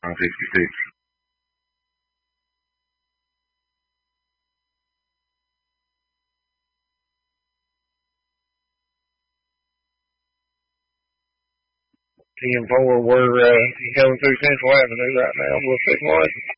on 66. T and 4, we're going through Central Avenue right now. We'll see what.